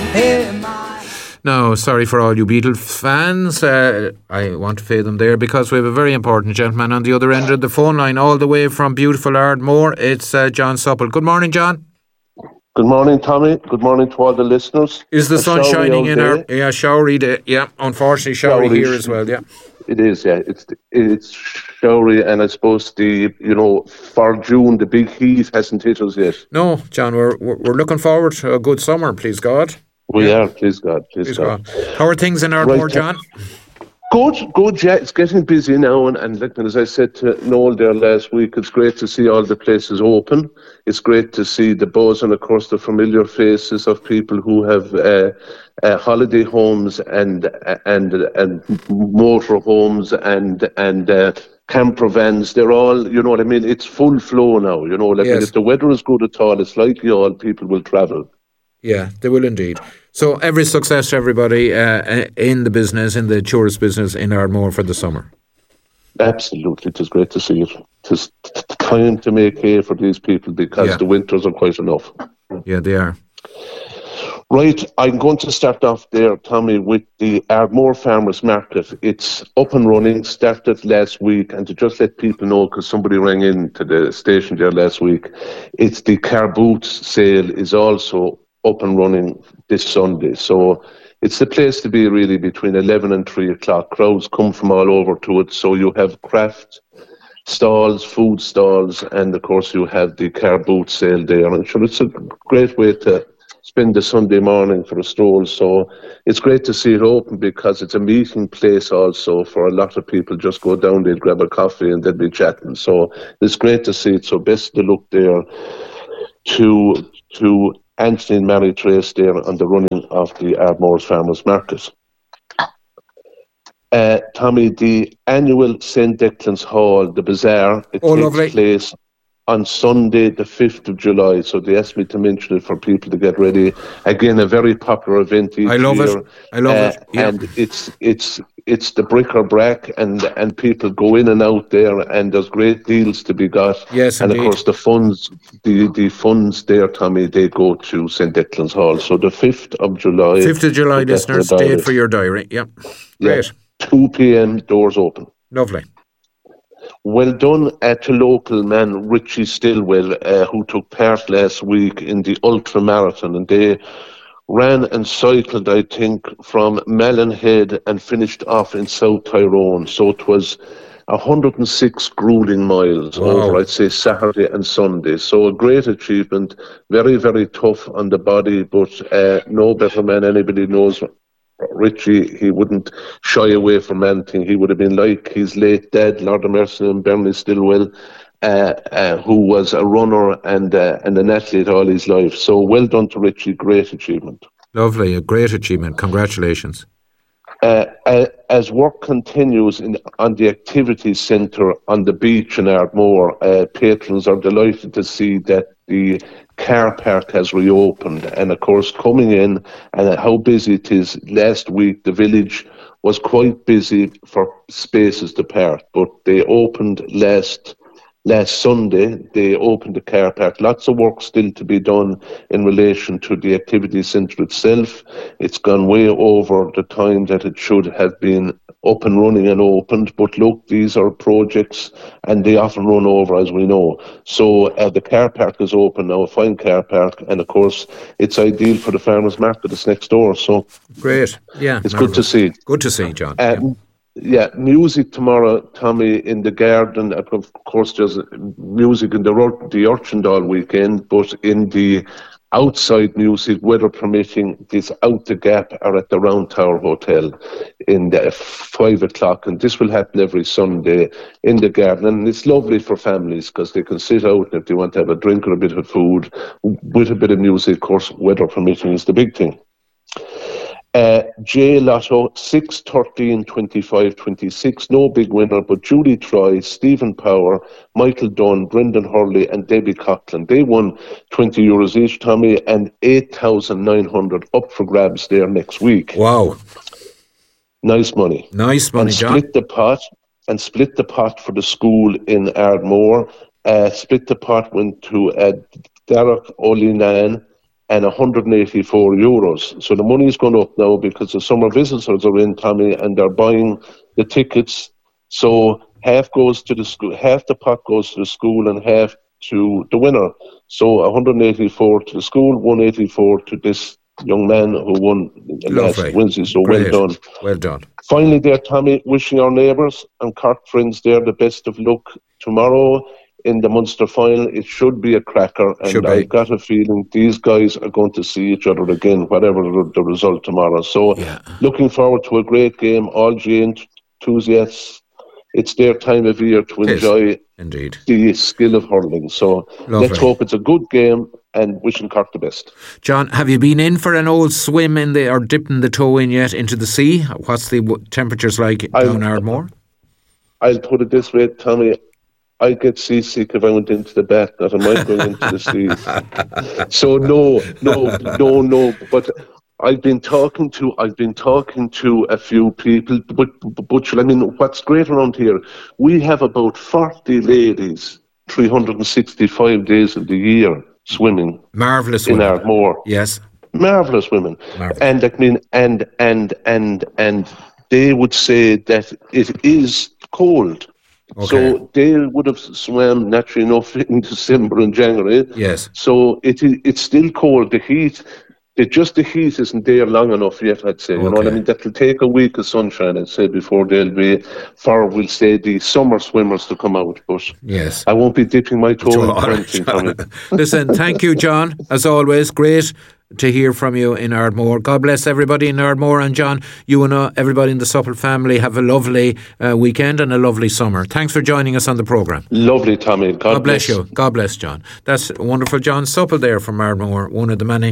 No, sorry for all you Beatles fans. I want to fade them there because we have a very important gentleman on the other end of the phone line, all the way from beautiful Ardmore. It's John Supple. Good morning, John. Good morning, Tommy. Good morning to all the listeners. Is the sun shining in our... Yeah, showery day. Yeah, unfortunately showery here as well, yeah. It is, yeah. It's showery, and I suppose for June, the big heat hasn't hit us yet. No, John, we're looking forward to a good summer, please God. We are, please God, please God. How are things in Ardmore, right, John? Good, yeah. It's getting busy now, and like, as I said to Noel there last week, it's great to see all the places open. It's great to see the buzz and, of course, the familiar faces of people who have holiday homes and motor homes and camper vans. They're all, you know what I mean? It's full flow now, Yes. If the weather is good at all, it's likely all people will travel. Yeah, they will indeed. So every success to everybody in the business, in the tourist business in Ardmore for the summer. Absolutely, it is great to see it. It's time to make hay for these people because the winters are quite enough. Yeah, they are. Right, I'm going to start off there, Tommy, with the Ardmore Farmers Market. It's up and running, started last week, and to just let people know, because somebody rang in to the station there last week, it's the car boot sale is also up and running this Sunday. So it's the place to be really between 11 and 3 o'clock. Crowds come from all over to it. So you have craft stalls, food stalls, and of course you have the car boot sale there. And sure, it's a great way to spend the Sunday morning for a stroll. So it's great to see it open because it's a meeting place also for a lot of people. Just go down, they'd grab a coffee and they'd be chatting. So it's great to see it. So best to look there to Anthony and Mary Trace there on the running of the Ardmore Farmers Market. Tommy, the annual St. Declan's Hall, the bazaar, it takes place on Sunday, the 5th of July. So they asked me to mention it for people to get ready. Again, a very popular event each year. I love it. Yeah. And it's the bric-a-brac and people go in and out there and there's great deals to be got. Yes, and indeed. Of course the funds there, Tommy, they go to St. Declan's Hall. So the 5th of July. 5th of July, listeners, date for your diary. Yep. Great. Yeah. 2 p.m, doors open. Lovely. Well done to local man Richie Stillwell, who took part last week in the ultra marathon, and they ran and cycled, I think, from Mallinhead and finished off in South Tyrone. So it was 106 grueling miles over, I'd say, Saturday and Sunday. So a great achievement, very, very tough on the body, but no better man anybody knows. Richie, he wouldn't shy away from anything. He would have been like his late dad, Lord of Mercy and Bernie Stillwell, who was a runner and an athlete all his life. So well done to Richie, great achievement. Lovely, a great achievement. Congratulations. As work continues on the activities centre on the beach in Ardmore, patrons are delighted to see that the car park has reopened, and of course coming in and how busy it is. Last week the village was quite busy for spaces to park, but they opened last Sunday. They opened the car park. Lots of work still to be done in relation to the activity centre itself. It's gone way over the time that it should have been up and running and opened, but look, these are projects and they often run over, as we know. So the car park is open now, a fine car park, and of course it's ideal for the farmers market that's next door. So great, yeah, it's good to see. Good to see, John. Yeah, music tomorrow, Tommy, in the garden. Of course, there's music in the Urchin all weekend, but in the outside music, weather permitting, this Out the Gap are at the Round Tower Hotel in the 5 o'clock, and this will happen every Sunday in the garden. And it's lovely for families because they can sit out, and if they want to have a drink or a bit of food with a bit of music, of course, weather permitting is the big thing. J Lotto 6, 13, 25, 26. No big winner, but Julie Troy, Stephen Power, Michael Dunn, Brendan Hurley, and Debbie Coughlin. They won €20 each, Tommy, and 8,900 up for grabs there next week. Wow! Nice money. Nice money, John. Split the pot for the school in Ardmore. Split the pot went to Derek Olinan, and €184. So the money's gone up now because the summer visitors are in, Tommy, and they're buying the tickets. So half goes to the school, half the pot goes to the school, and half to the winner. So 184 to the school, 184 to this young man who won last Wednesday. So Brilliant. Well done. Well done. Finally there, Tommy, wishing our neighbours and Cork friends there the best of luck tomorrow in the Munster final. It should be a cracker, and I've got a feeling these guys are going to see each other again, whatever the result tomorrow. So looking forward to a great game. All GA enthusiasts, it's their time of year to enjoy the skill of hurling. So let's hope it's a good game, and wishing Cork the best. John, have you been in for an old swim or dipping the toe in yet into the sea? What's the temperatures like down Ardmore? I'll put it this way, Tommy. I get seasick if I went into the bath, not I might go into the sea. So no. But I've been talking to a few people. But I mean, what's great around here, we have about 40 ladies, 365 days of the year swimming. Marvellous in women. Ardmore. Yes. Marvellous women. Marvellous. And I mean, and they would say that it is cold. Okay. So they would have swam naturally enough in December and January. Yes. So it's still cold. The heat isn't there long enough yet, I'd say. You know what I mean? That will take a week of sunshine, I'd say, before they'll be we'll say, the summer swimmers to come out. But yes, I won't be dipping my toe in anything. Listen, thank you, John. As always, great to hear from you in Ardmore. God bless everybody in Ardmore. And John, you and everybody in the Supple family have a lovely weekend and a lovely summer. Thanks for joining us on the programme. Lovely, Tommy. God bless you. God bless, John. That's wonderful. John Supple there from Ardmore, one of the many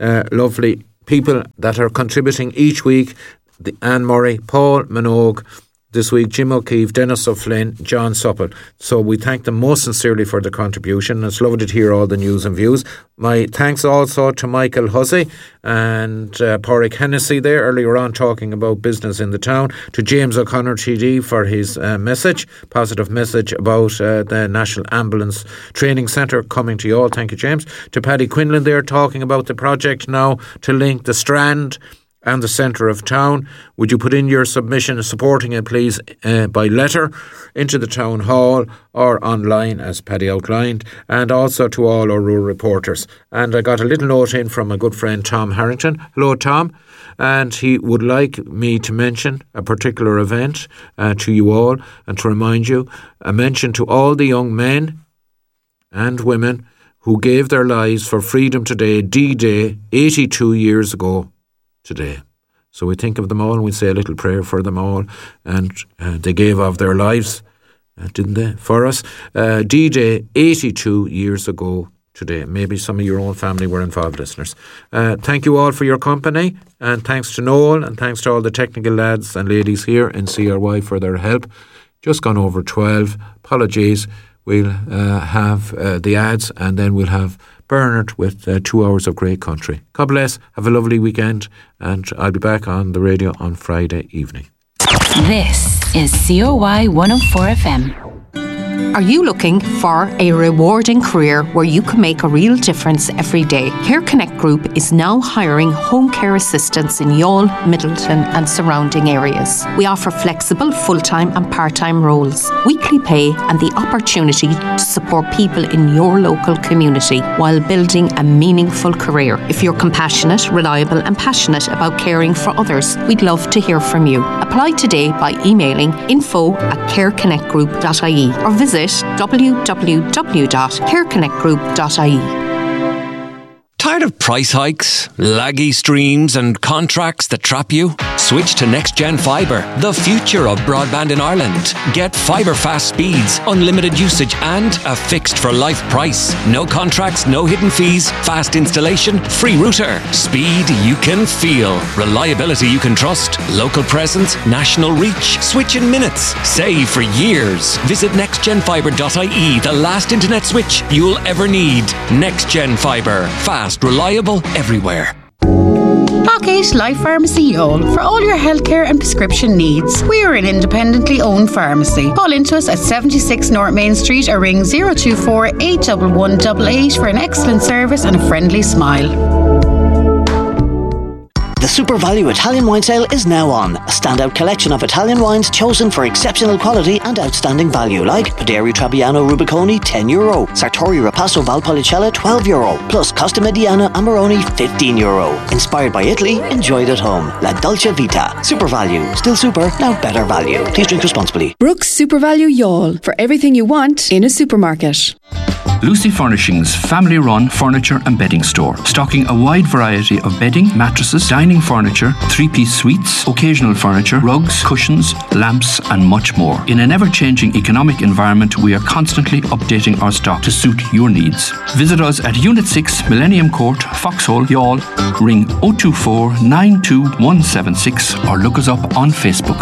lovely people that are contributing each week. Anne Murray, Paul Minogue, this week Jim O'Keefe, Dennis O'Flynn, John Supple. So we thank them most sincerely for their contribution. It's lovely to hear all the news and views. My thanks also to Michael Hussey and Pádraig Hennessy there earlier on talking about business in the town. To James O'Connor TD for his positive message about the National Ambulance Training Centre coming to you all. Thank you, James. To Paddy Quinlan there talking about the project now to link the Strand and the centre of town. Would you put in your submission supporting it, please, by letter into the town hall or online, as Paddy outlined, and also to all our rural reporters. And I got a little note in from a good friend, Tom Harrington. Hello, Tom. And he would like me to mention a particular event to you all, and to remind you, a mention to all the young men and women who gave their lives for freedom today, D-Day, 82 years ago today. So we think of them all and we say a little prayer for them all, and they gave of their lives, didn't they, for us? D-Day 82 years ago today. Maybe some of your own family were involved, listeners. Thank you all for your company, and thanks to Noel, and thanks to all the technical lads and ladies here in CRY for their help. Just gone over 12. Apologies. We'll have the ads, and then we'll have Bernard with 2 hours of great country. God bless. Have a lovely weekend, and I'll be back on the radio on Friday evening. This is COY 104 FM. Are you looking for a rewarding career where you can make a real difference every day? Care Connect Group is now hiring home care assistants in Youghal, Middleton and surrounding areas. We offer flexible full-time and part-time roles, weekly pay and the opportunity to support people in your local community while building a meaningful career. If you're compassionate, reliable and passionate about caring for others, we'd love to hear from you. Apply today by emailing info@careconnectgroup.ie or visit www.careconnectgroup.ie. Tired of price hikes, laggy streams and contracts that trap you? Switch to NextGen Fibre, the future of broadband in Ireland. Get fibre fast speeds, unlimited usage and a fixed for life price. No contracts, no hidden fees, fast installation, free router. Speed you can feel. Reliability you can trust. Local presence, national reach. Switch in minutes. Save for years. Visit nextgenfibre.ie, the last internet switch you'll ever need. NextGen Fibre. Fast, reliable everywhere. Lockgate Life Pharmacy Youghal for all your healthcare and prescription needs. We are an independently owned pharmacy. Call into us at 76 North Main Street or ring 024 811 88 for an excellent service and a friendly smile. The Super Value Italian Wine Sale is now on. A standout collection of Italian wines chosen for exceptional quality and outstanding value, like Paderi Trebbiano Rubiconi, €10, Sartori Rapasso Valpolicella, €12, plus Costa Mediana Amarone, €15. Inspired by Italy, enjoyed at home. La Dolce Vita. Super Value. Still super, now better value. Please drink responsibly. Brooks Super Value Youghal. For everything you want in a supermarket. Lucy Furnishings family-run furniture and bedding store, stocking a wide variety of bedding, mattresses, dining furniture, three-piece suites, occasional furniture, rugs, cushions, lamps and much more. In an ever-changing economic environment, we are constantly updating our stock to suit your needs. Visit us at Unit 6, Millennium Court, Foxhole, Youghal. Ring 024 92176 or look us up on Facebook.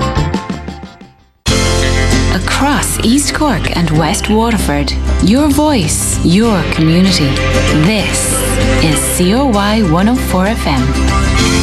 Across East Cork and West Waterford, your voice, your community. This is COY 104 FM.